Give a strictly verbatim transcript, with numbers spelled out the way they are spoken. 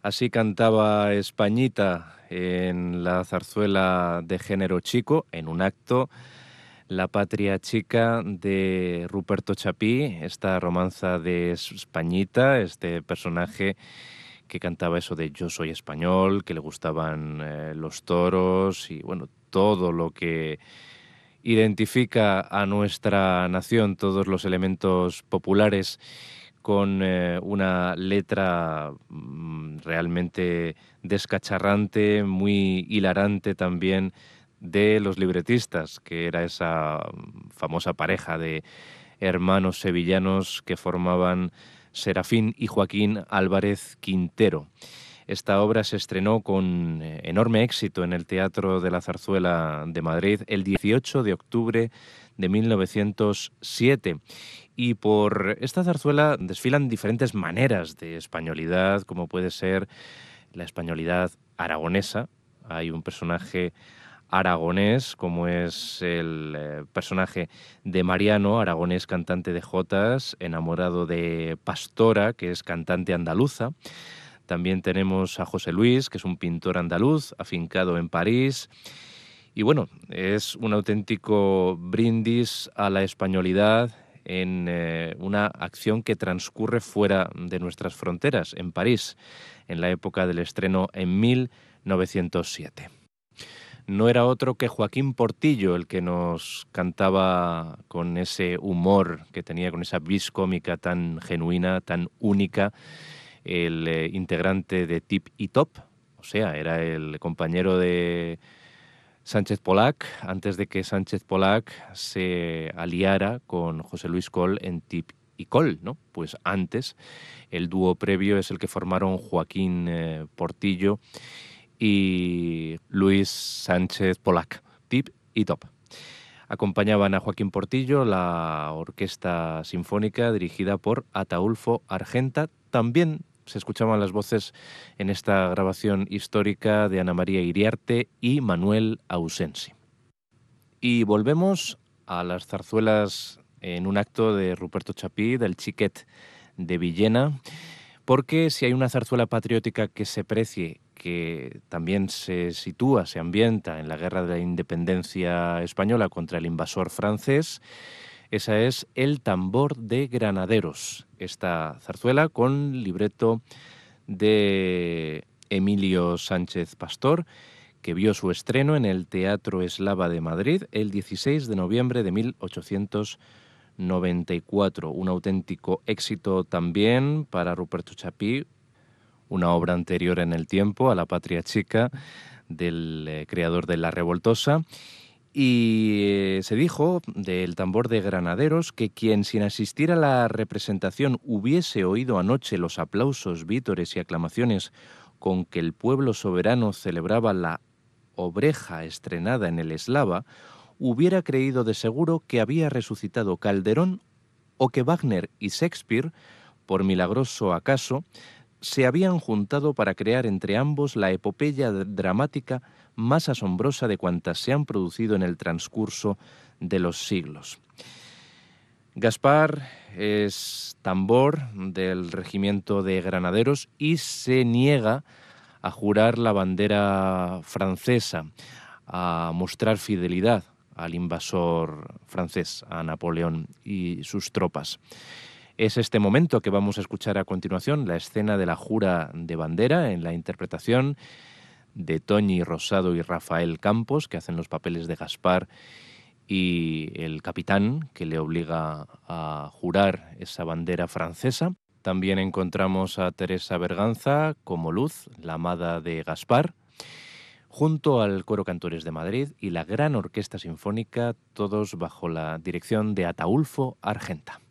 Así cantaba Españita en la zarzuela de género chico, en un acto, La patria chica de Ruperto Chapí, esta romanza de Españita, este personaje que cantaba eso de yo soy español, que le gustaban eh, los toros y bueno, todo lo que identifica a nuestra nación, todos los elementos populares con eh, una letra mm, realmente descacharrante, muy hilarante también de los libretistas, que era esa mm, famosa pareja de hermanos sevillanos que formaban Serafín y Joaquín Álvarez Quintero. Esta obra se estrenó con eh, enorme éxito en el Teatro de la Zarzuela de Madrid el dieciocho de octubre de mil novecientos siete. Y por esta zarzuela desfilan diferentes maneras de españolidad, como puede ser la españolidad aragonesa. Hay un personaje aragonés, como es el eh, personaje de Mariano, aragonés cantante de jotas, enamorado de Pastora, que es cantante andaluza. También tenemos a José Luis, que es un pintor andaluz, afincado en París. Y bueno, es un auténtico brindis a la españolidad en eh, una acción que transcurre fuera de nuestras fronteras, en París, en la época del estreno en mil novecientos siete. No era otro que Joaquín Portillo el que nos cantaba con ese humor que tenía, con esa vis cómica tan genuina, tan única, el eh, integrante de Tip y Top, o sea, era el compañero de Sánchez Polac, antes de que Sánchez Polac se aliara con José Luis Coll en Tip y Coll, ¿no? Pues antes, el dúo previo es el que formaron Joaquín eh, Portillo y Luis Sánchez Polac, Tip y Top. Acompañaban a Joaquín Portillo la Orquesta Sinfónica dirigida por Ataulfo Argenta. También se escuchaban las voces en esta grabación histórica de Ana María Iriarte y Manuel Ausensi. Y volvemos a las zarzuelas en un acto de Ruperto Chapí, del Xiquet de Villena, porque si hay una zarzuela patriótica que se precie, que también se sitúa, se ambienta en la Guerra de la Independencia Española contra el invasor francés, esa es El tambor de Granaderos, esta zarzuela con libreto de Emilio Sánchez Pastor, que vio su estreno en el Teatro Eslava de Madrid el dieciséis de noviembre de mil ochocientos noventa y cuatro. Un auténtico éxito también para Ruperto Chapí, una obra anterior en el tiempo a La patria chica del eh, creador de La revoltosa. Y eh, se dijo del tambor de Granaderos que quien sin asistir a la representación hubiese oído anoche los aplausos, vítores y aclamaciones con que el pueblo soberano celebraba la obreja estrenada en el Eslava, hubiera creído de seguro que había resucitado Calderón o que Wagner y Shakespeare, por milagroso acaso, se habían juntado para crear entre ambos la epopeya dramática más asombrosa de cuantas se han producido en el transcurso de los siglos. Gaspar es tambor del regimiento de granaderos y se niega a jurar la bandera francesa, a mostrar fidelidad al invasor francés, a Napoleón y sus tropas. Es este momento que vamos a escuchar a continuación, la escena de la jura de bandera, en la interpretación de Toñi Rosado y Rafael Campos, que hacen los papeles de Gaspar y el capitán, que le obliga a jurar esa bandera francesa. También encontramos a Teresa Berganza como Luz, la amada de Gaspar, junto al Coro Cantores de Madrid y la Gran Orquesta Sinfónica, todos bajo la dirección de Ataulfo Argenta.